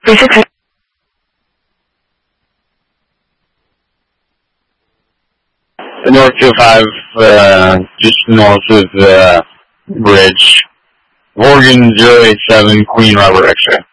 North 205, just north of the bridge. Oregon 087, Queen Robert X-ray.